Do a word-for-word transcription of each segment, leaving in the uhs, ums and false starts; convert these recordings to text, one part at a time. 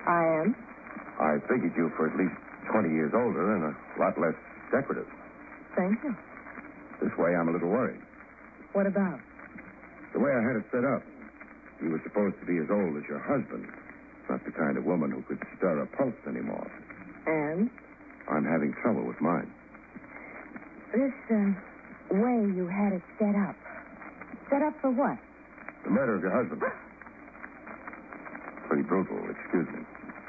I am. I figured you for at least twenty years older and a lot less decorative. Thank you. This way, I'm a little worried. What about? The way I had it set up, you were supposed to be as old as your husband. Not the kind of woman who could stir a pulse anymore. And? I'm having trouble with mine. This, uh, way you had it set up. Set up for what? The murder of your husband. Pretty brutal, excuse me.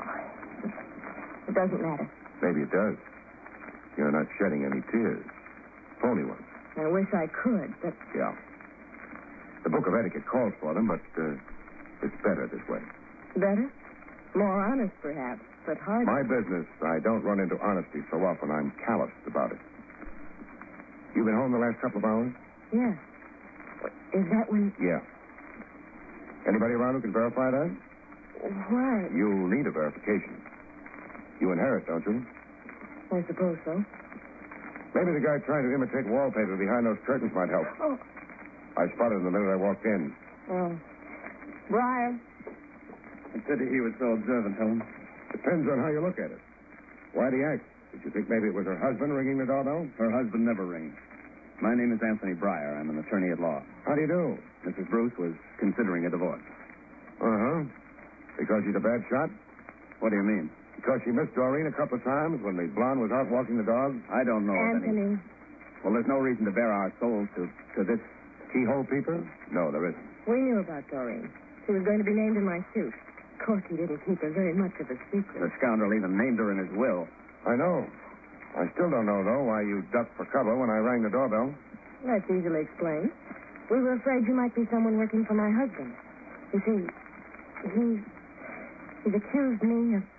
It doesn't matter. Maybe it does. You're not shedding any tears. Phony ones. I wish I could, but... Yeah. The book of etiquette calls for them, but uh, it's better this way. Better? More honest, perhaps, but harder. My business, I don't run into honesty so often. I'm calloused about it. You been home the last couple of hours? Yeah. Is that when... Yeah. Anybody around who can verify that? Why? You'll need a verification. You inherit, don't you? I suppose so. Maybe the guy trying to imitate wallpaper behind those curtains might help. Oh. I spotted him the minute I walked in. Oh. Briar. It's pity he was so observant, Helen. Depends on how you look at it. Why'd he act? Did you think maybe it was her husband ringing the doorbell? Her husband never rings. My name is Anthony Breyer. I'm an attorney at law. How do you do? Missus Bruce was considering a divorce. Uh-huh. Because she's a bad shot? What do you mean? Because she missed Doreen a couple of times when the blonde was out walking the dog? I don't know of any. Anthony. Well, there's no reason to bare our souls to, to this. Keyhole peeper? No, there isn't. We knew about Doreen. She was going to be named in my suit. Corky didn't keep her very much of a secret. The scoundrel even named her in his will. I know. I still don't know, though, why you ducked for cover when I rang the doorbell. That's easily explained. We were afraid you might be someone working for my husband. You see, he... he's accused me of...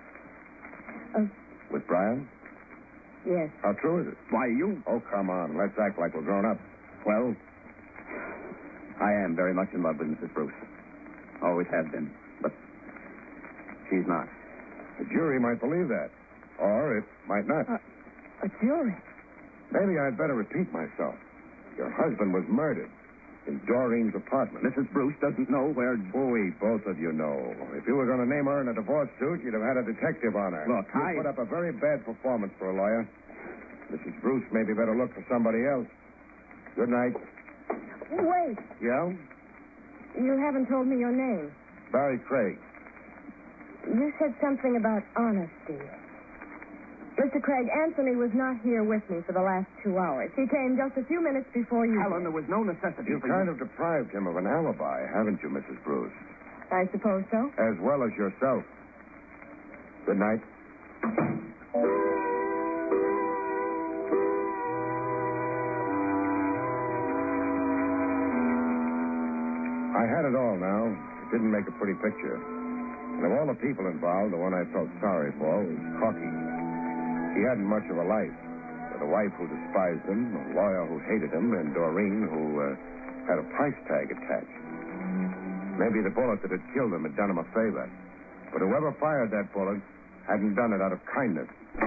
of... With Brian? Yes. How true is it? Why, you... Oh, come on. Let's act like we're grown up. Well, I am very much in love with Missus Bruce. Always have been. But she's not. The jury might believe that. Or it might not. Uh, a jury? Maybe I'd better repeat myself. Your husband was murdered in Doreen's apartment. Missus Bruce doesn't know where... Boy, both of you know. If you were going to name her in a divorce suit, you'd have had a detective on her. Look, you I... put up a very bad performance for a lawyer. Missus Bruce maybe better look for somebody else. Good night. Wait. Yeah? You haven't told me your name. Barry Craig. You said something about honesty. Mister Craig, Anthony was not here with me for the last two hours. He came just a few minutes before you. Helen, there was no necessity You for kind you... of deprived him of an alibi, haven't you, Missus Bruce? I suppose so. As well as yourself. Good night. I had it all now. It didn't make a pretty picture. And of all the people involved, the one I felt sorry for was Corky. He hadn't much of a life. With a wife who despised him, a lawyer who hated him, and Doreen who uh, had a price tag attached. Maybe the bullet that had killed him had done him a favor. But whoever fired that bullet hadn't done it out of kindness.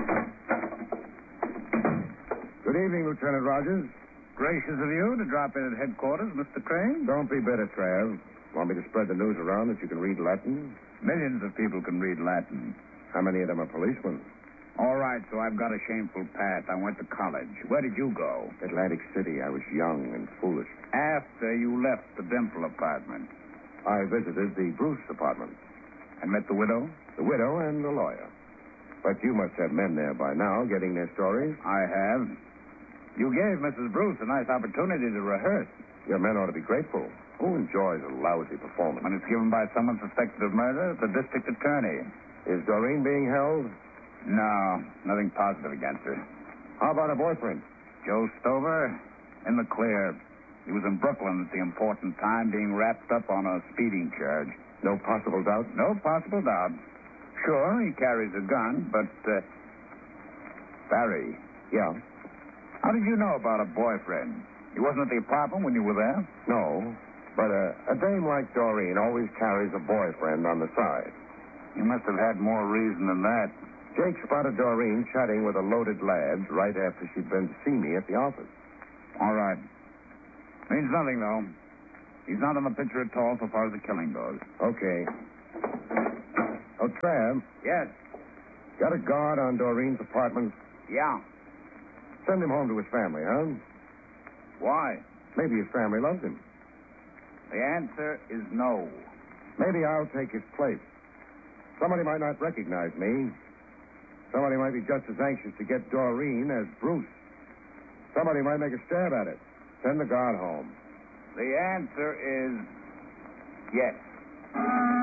Good evening, Lieutenant Rogers. Gracious of you to drop in at headquarters, Mister Crane. Don't be bitter, Trav. Want me to spread the news around that you can read Latin? Millions of people can read Latin. How many of them are policemen? All right, so I've got a shameful past. I went to college. Where did you go? Atlantic City. I was young and foolish. After you left the Dimple apartment. I visited the Bruce apartment. And met the widow? The widow and the lawyer. But you must have men there by now getting their stories. I have. You gave Missus Bruce a nice opportunity to rehearse. Your men ought to be grateful. Who enjoys a lousy performance? When it's given by someone suspected of murder, the district attorney. Is Doreen being held? No, nothing positive against her. How about her boyfriend? Joe Stover, in the clear. He was in Brooklyn at the important time, being wrapped up on a speeding charge. No possible doubt? No possible doubt. Sure, he carries a gun, but, uh... Barry. Yeah? How did you know about a boyfriend? He wasn't at the apartment when you were there? No, but uh, a dame like Doreen always carries a boyfriend on the side. You must have had more reason than that. Jake spotted Doreen chatting with a loaded lad right after she'd been to see me at the office. All right. Means nothing, though. He's not in the picture at all so far as the killing goes. Okay. Oh, Trav, Yes. got a guard on Doreen's apartment? Yeah. Send him home to his family, huh? Why? Maybe his family loves him. The answer is no. Maybe I'll take his place. Somebody might not recognize me. Somebody might be just as anxious to get Doreen as Bruce. Somebody might make a stab at it. Send the guard home. The answer is yes.